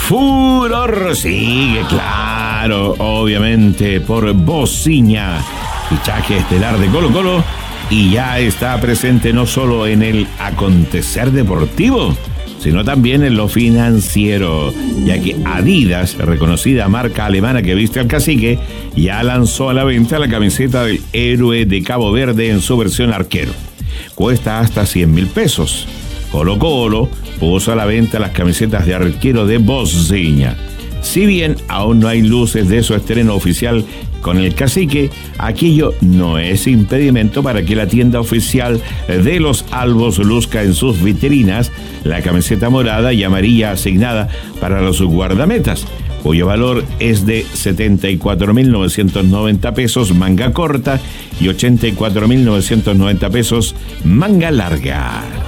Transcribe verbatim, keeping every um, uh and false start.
furor sigue, claro, obviamente, por Bociña, fichaje estelar de Colo Colo, y ya está presente no solo en el acontecer deportivo, sino también en lo financiero, ya que Adidas, reconocida marca alemana que viste al cacique, ya lanzó a la venta la camiseta del héroe de Cabo Verde en su versión arquero. Cuesta hasta cien mil pesos. Colo Colo puso a la venta las camisetas de arquero de Bociña. Si bien aún no hay luces de su estreno oficial con el cacique, aquello no es impedimento para que la tienda oficial de los Albos luzca en sus vitrinas la camiseta morada y amarilla asignada para los guardametas, cuyo valor es de setenta y cuatro mil novecientos noventa pesos manga corta y ochenta y cuatro mil novecientos noventa pesos manga larga.